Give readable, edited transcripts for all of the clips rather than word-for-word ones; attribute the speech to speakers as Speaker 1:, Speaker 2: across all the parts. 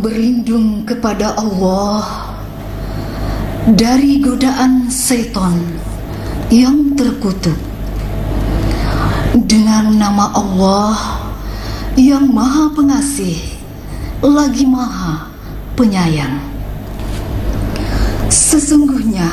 Speaker 1: Berlindung kepada Allah dari godaan setan yang terkutuk dengan nama Allah yang Maha Pengasih lagi Maha Penyayang. Sesungguhnya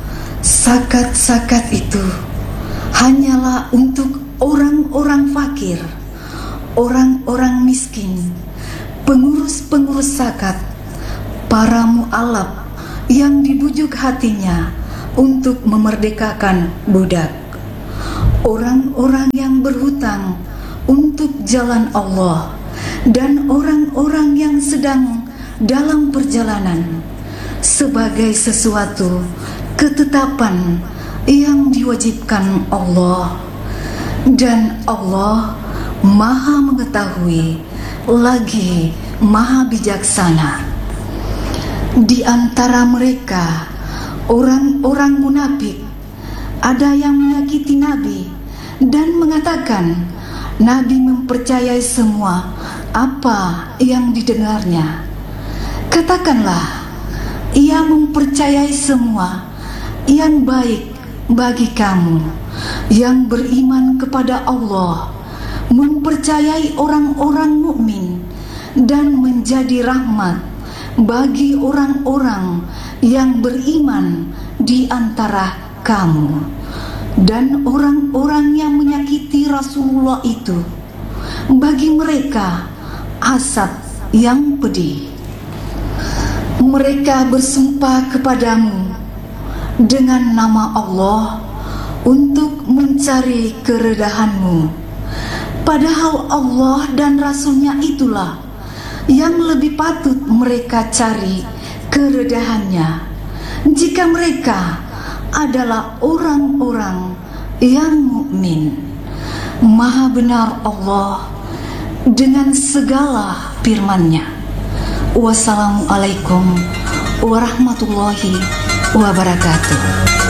Speaker 1: zakat itu hanyalah untuk orang-orang fakir, orang-orang miskin, pengurus-pengurus zakat, para mu'alaf yang dibujuk hatinya untuk memerdekakan budak, orang-orang yang berhutang untuk jalan Allah, dan orang-orang yang sedang dalam perjalanan sebagai sesuatu ketetapan yang diwajibkan Allah. Dan Allah Maha mengetahui lagi Maha bijaksana. Di antara mereka orang-orang munafik ada yang menyakiti Nabi dan mengatakan Nabi mempercayai semua apa yang didengarnya. Katakanlah, ia mempercayai semua yang baik bagi kamu yang beriman kepada Allah, mempercayai orang-orang mukmin, dan menjadi rahmat bagi orang-orang yang beriman di antara kamu. Dan orang-orang yang menyakiti Rasulullah itu, bagi mereka azab yang pedih. Mereka bersumpah kepadamu dengan nama Allah untuk mencari keredahanmu, padahal Allah dan Rasulnya itulah yang lebih patut mereka cari keredahannya, jika mereka adalah orang-orang yang mukmin. Maha benar Allah dengan segala firman-Nya. Wassalamualaikum warahmatullahi wabarakatuh.